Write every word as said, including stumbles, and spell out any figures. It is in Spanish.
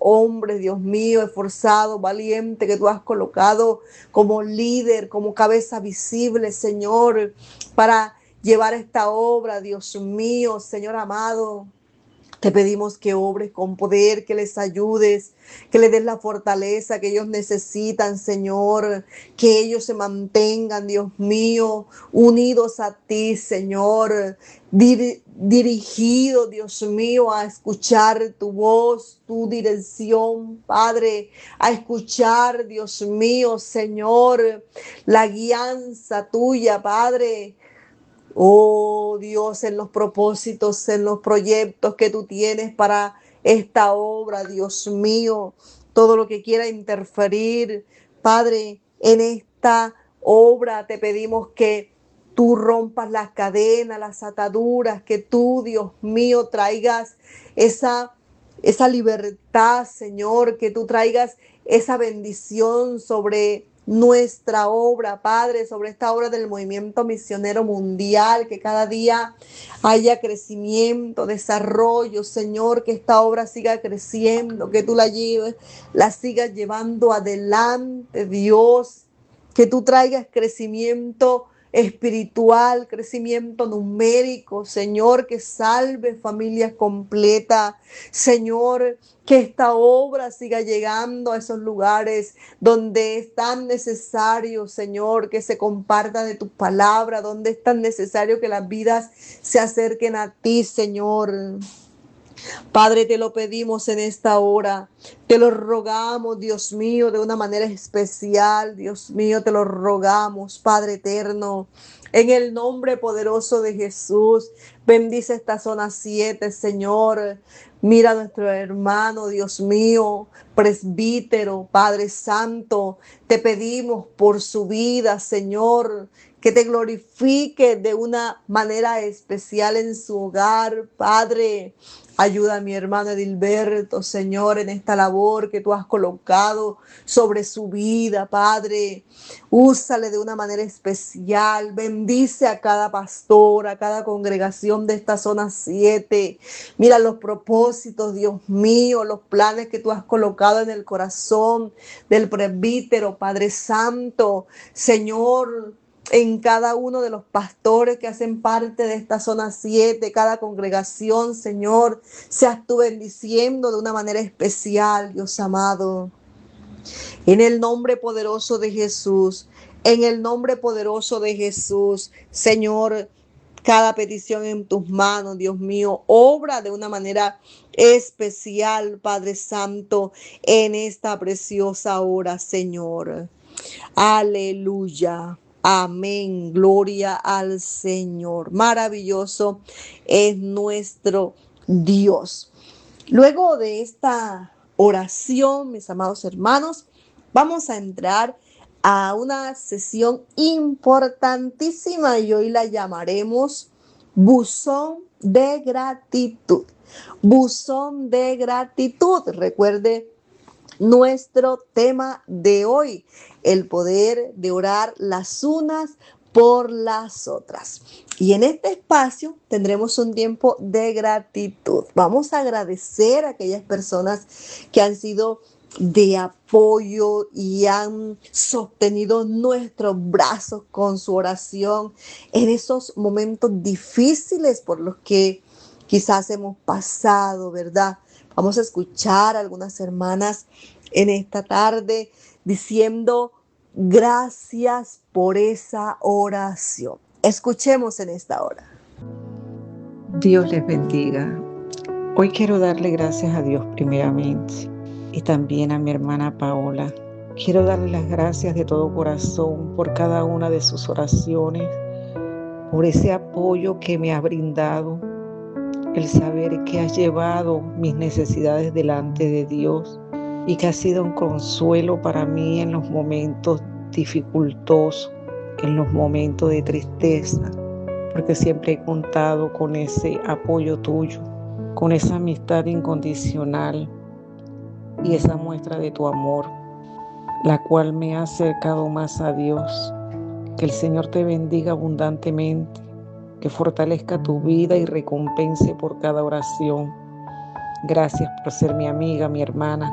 hombres, Dios mío, esforzados, valientes, que tú has colocado como líder, como cabeza visible, Señor, para llevar esta obra, Dios mío, Señor amado. Te pedimos que obres con poder, que les ayudes, que les des la fortaleza que ellos necesitan, Señor, que ellos se mantengan, Dios mío, unidos a ti, Señor, dir dirigidos, Dios mío, a escuchar tu voz, tu dirección, Padre, a escuchar, Dios mío, Señor, la guianza tuya, Padre. Oh Dios, en los propósitos, en los proyectos que tú tienes para esta obra, Dios mío, todo lo que quiera interferir, Padre, en esta obra te pedimos que tú rompas las cadenas, las ataduras, que tú, Dios mío, traigas esa, esa libertad, Señor, que tú traigas esa bendición sobre nuestra obra, Padre, sobre esta obra del movimiento misionero mundial, que cada día haya crecimiento, desarrollo, Señor, que esta obra siga creciendo, que tú la lleves, la sigas llevando adelante, Dios, que tú traigas crecimiento espiritual, crecimiento numérico, Señor, que salve familias completas, Señor, que esta obra siga llegando a esos lugares donde es tan necesario, Señor, que se comparta de tu palabra, donde es tan necesario que las vidas se acerquen a ti, Señor. Padre, te lo pedimos en esta hora, te lo rogamos, Dios mío, de una manera especial, Dios mío, te lo rogamos, Padre eterno, en el nombre poderoso de Jesús. Bendice esta zona siete, Señor. Mira a nuestro hermano, Dios mío, presbítero, Padre Santo, te pedimos por su vida, Señor, que te glorifique de una manera especial en su hogar, Padre. Ayuda a mi hermano Edilberto, Señor, en esta labor que tú has colocado sobre su vida, Padre. Úsale de una manera especial. Bendice a cada pastor, a cada congregación de esta zona siete. Mira los propósitos, Dios mío, los planes que tú has colocado en el corazón del presbítero, Padre Santo. Señor, en cada uno de los pastores que hacen parte de esta zona siete, cada congregación, Señor, seas tú bendiciendo de una manera especial, Dios amado. En el nombre poderoso de Jesús, en el nombre poderoso de Jesús, Señor, cada petición en tus manos, Dios mío, obra de una manera especial, Padre Santo, en esta preciosa hora, Señor. Aleluya. Amén. Gloria al Señor. Maravilloso es nuestro Dios. Luego de esta oración, mis amados hermanos, vamos a entrar a una sesión importantísima y hoy la llamaremos buzón de gratitud. Buzón de gratitud. Recuerde nuestro tema de hoy, el poder de orar las unas por las otras. Y en este espacio tendremos un tiempo de gratitud. Vamos a agradecer a aquellas personas que han sido de apoyo y han sostenido nuestros brazos con su oración en esos momentos difíciles por los que quizás hemos pasado, ¿verdad? Vamos a escuchar a algunas hermanas en esta tarde diciendo gracias por esa oración. Escuchemos en esta hora. Dios les bendiga. Hoy quiero darle gracias a Dios primeramente y también a mi hermana Paola. Quiero darle las gracias de todo corazón por cada una de sus oraciones, por ese apoyo que me ha brindado, el saber que has llevado mis necesidades delante de Dios y que ha sido un consuelo para mí en los momentos dificultosos, en los momentos de tristeza, porque siempre he contado con ese apoyo tuyo, con esa amistad incondicional y esa muestra de tu amor, la cual me ha acercado más a Dios. Que el Señor te bendiga abundantemente, que fortalezca tu vida y recompense por cada oración. Gracias por ser mi amiga, mi hermana.